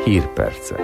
Hírpercek.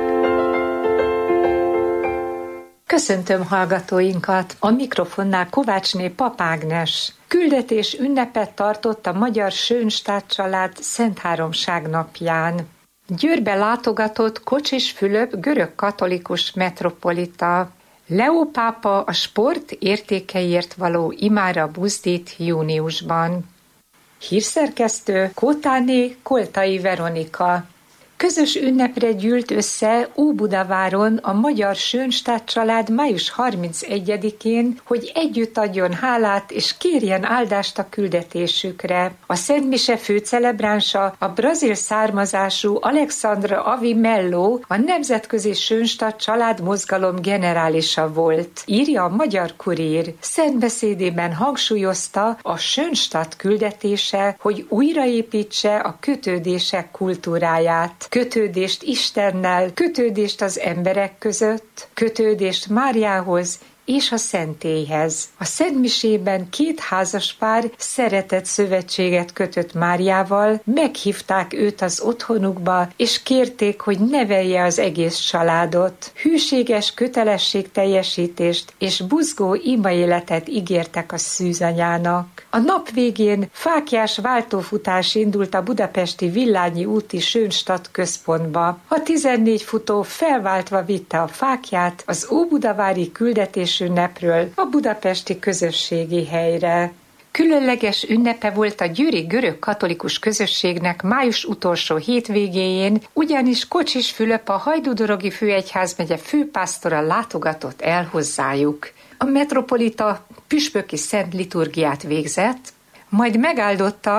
Köszöntöm hallgatóinkat! A mikrofonnál Kovácsné Pap Ágnes. Küldetés ünnepet tartott a Magyar Schönstatt család Szentháromság napján. Győrbe látogatott Kocsis Fülöp görög-katolikus metropolita. Leó pápa a sport értékeiért való imára buzdít júniusban. Hírszerkesztő Kótáné Koltai Veronika. Közös ünnepre gyűlt össze Óbudaváron a Magyar Schönstatt család május 31-én, hogy együtt adjon hálát és kérjen áldást a küldetésükre. A szentmise főcelebránsa a brazil származású Alexandra Avi Mello, a Nemzetközi Schönstatt család mozgalom generálisa volt, írja a Magyar Kurír. Szentbeszédében hangsúlyozta, a Schönstatt küldetése, hogy újraépítse a kötődések kultúráját. Kötődést Istennel, kötődést az emberek között, kötődést Máriához és a szentélyhez. A szentmisében 2 házaspár szeretett szövetséget kötött Máriával, meghívták őt az otthonukba, és kérték, hogy nevelje az egész családot. Hűséges kötelességteljesítést és buzgó imaéletet ígértek a szűzanyának. A nap végén fáklyás váltófutás indult a budapesti Villányi úti Schönstatt központba. A 14 futó felváltva vitte a fáklyát az óbudavári küldetésünnepről a budapesti közösségi helyre. Különleges ünnepe volt a győri görög-katolikus közösségnek május utolsó hétvégéjén, ugyanis Kocsis Fülöp, a Hajdúdorogi Főegyházmegye főpásztora látogatott el hozzájuk. A metropolita püspöki szent liturgiát végzett, majd megáldotta